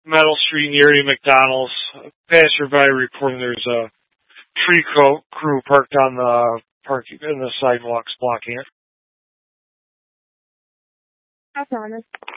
Metal Street near Erie McDonald's. Passerby reporting there's a tree crew parked on the in the sidewalks blocking it. I promise.